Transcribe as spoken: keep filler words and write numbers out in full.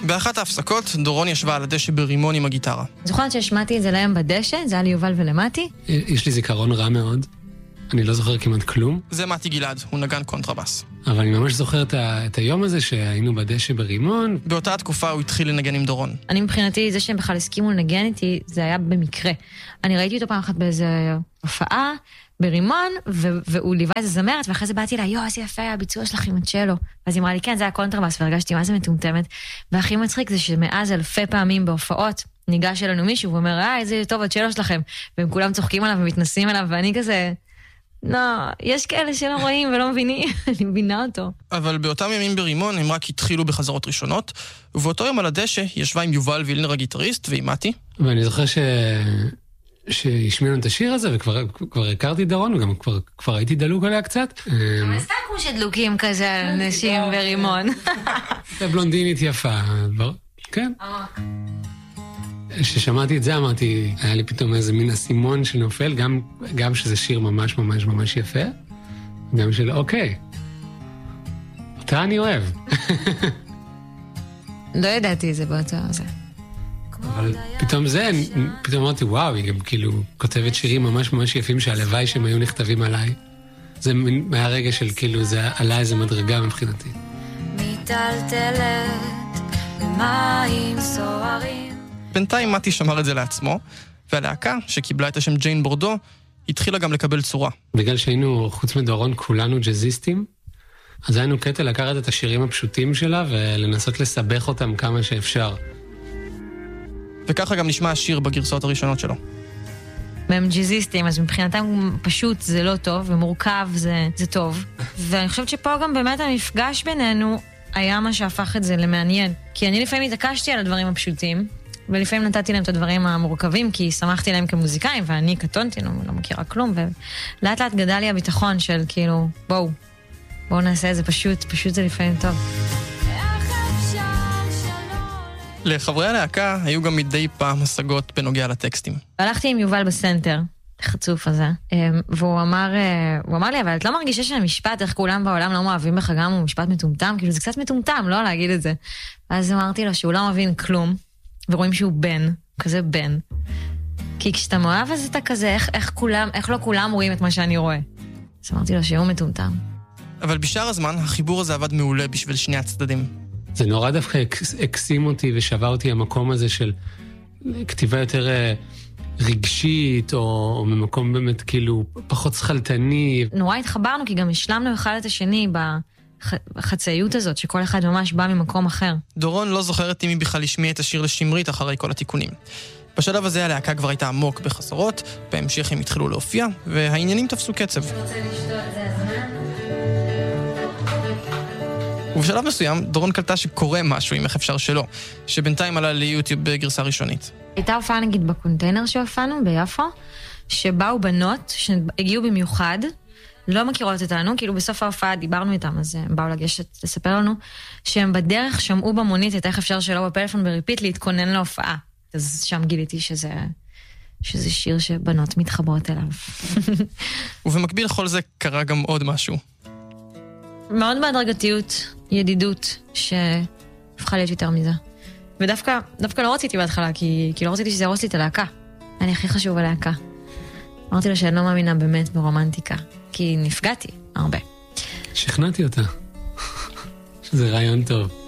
באחת ההפסקות, דורון ישבה על הדשא ברימון עם הגיטרה. זוכרת שהשמעתי את זה להם בדשא, זה היה לי יובל ולמתי. יש לי זיכרון רע מאוד. אני לא זוכר כמעט כלום. זה מתי גלעד, הוא נגן קונטרבס. אבל אני ממש זוכר את, ה- את היום הזה שהיינו בדשא ברימון. באותה התקופה הוא התחיל לנגן עם דורון. אני מבחינתי, זה שהם בכלל הסכימו לנגן איתי, זה היה במקרה. אני ראיתי אותו פעם אחת באיזו הופעה, ברימון, ו- והוא ליווה איזה זמרת, ואחרי זה באתי לה, יו, איזה יפה היה הביצוע שלך עם הצ'לו. ואז היא אמרה לי, כן, זה היה קונטרבס, והרגשתי מה זה מטומטמת. והכי מצחיק זה שמאז אלפי פעמים בהופעות, ניגש אלינו מישהו, ואומר, אה, איזה טוב הצ'לו שלכם. והם כולם צוחקים עליו ומתנסים עליו, ואני כזה, לא, יש כאלה שלא רואים ולא מבינים, אני מבינה אותו. אבל באותם ימים ברימון הם רק התחילו בחזרות ראשונות, ובאותו יום על הדשא ישבה עם יובל וילנר הגיטריסט ועם מתי. ואני זוכר ש... שהשמיענו את השיר הזה, וכבר כבר הכרתי דורון, וגם כבר, כבר הייתי דלוק עליה קצת. אבל סתם כמו שדלוקים כזה על נשים ברימון. זה בלונדינית יפה, כן. כששמעתי את זה אמרתי, היה לי פתאום איזה מין אסימון שנופל, גם, גם שזה שיר ממש ממש ממש יפה, גם של אוקיי, אותה אני אוהב. לא ידעתי את זה באותו הזה. אבל פתאום זה, פתאום אמרתי, וואו, היא גם כאילו כותבת שירים ממש ממש יפים שהלוואי שהם היו נכתבים עליי. זה מהרגע של כאילו, זה עלה איזה מדרגה מבחינתי. מטלטלת במים סוערים. בינתיים מתי שמר את זה לעצמו, והלהקה, שקיבלה את השם ג'יין בורדו, התחילה גם לקבל צורה. בגלל שהיינו, חוץ מדורון, כולנו ג'זיסטים, אז היינו קטע לקחת את השירים הפשוטים שלה ולנסות לסבך אותם כמה שאפשר. וככה גם נשמע השיר בגרסאות הראשונות שלו. הם ג'יזיסטים, אז מבחינתם פשוט זה לא טוב, ומורכב זה, זה טוב. ואני חושבת שפה גם באמת המפגש בינינו היה מה שהפך את זה למעניין. כי אני לפעמים התעקשתי על הדברים הפשוטים, ולפעמים נתתי להם את הדברים המורכבים, כי שמחתי להם כמוזיקאים, ואני קטונתי, לא, לא מכירה כלום, ולאט לאט גדל לי הביטחון של כאילו, בואו, בואו נעשה את זה פשוט, פשוט זה לפעמים טוב. לחברי הלהקה היו גם מדי פעם השגות בנוגע לטקסטים. הלכתי עם יובל בסנטר, החצוף הזה, והוא אמר, הוא אמר לי, אבל את לא מרגישה שהמשפט, איך כולם בעולם לא מאוהבים בך גם, הוא משפט מטומטם, כאילו זה קצת מטומטם, לא להגיד את זה. ואז אמרתי לו שהוא לא מבין כלום, ורואים שהוא בן, כזה בן. כי כשאתה מאוהב אז אתה כזה, איך, איך כולם, איך לא כולם רואים את מה שאני רואה. אז אמרתי לו שהוא מטומטם. אבל בשאר הזמן, החיבור הזה עבד מעולה בשביל שני הצדדים. זה נורא דווקא הקסים אותי ושווה אותי המקום הזה של כתיבה יותר רגשית, או, או ממקום באמת כאילו פחות שחלטני. נורא התחברנו, כי גם השלמנו אחד את השני בחצאיות הזאת, שכל אחד ממש בא ממקום אחר. דורון לא זוכרת אם היא בכלל השמיעה את השיר לשמרית אחרי כל התיקונים. בשלב הזה הלהקה כבר הייתה עמוק בחסרות, בהמשך הם התחילו להופיע, והעניינים תפסו קצב. ובשלב מסוים, דורון קלטה שקורה משהו עם איך אפשר שלא, שבינתיים עלה ליוטיוב בגרסה ראשונית. הייתה הופעה נגיד בקונטיינר שהופענו ביפו, שבאו בנות שהגיעו במיוחד, לא מכירות אותנו, כאילו בסוף ההופעה דיברנו איתם, אז הם באו לגשת לספר לנו, שהם בדרך שמעו במונית את איך אפשר שלא בפלאפון בריפיט להתכונן להופעה. אז שם גיליתי שזה, שזה שיר שבנות מתחברות אליו. ובמקביל לכל זה קרה גם עוד משהו. מאוד בהדרגתיות, ידידות, שהפכה להיות יותר מזה. ודווקא, דווקא לא רציתי בהתחלה, כי, כי לא רציתי שזה ירוס לי את הלהקה. אני הכי חשוב בלהקה. אמרתי לו שאני לא מאמינה באמת ברומנטיקה, כי נפגעתי הרבה. שכנעתי אותה. שזה רעיון טוב.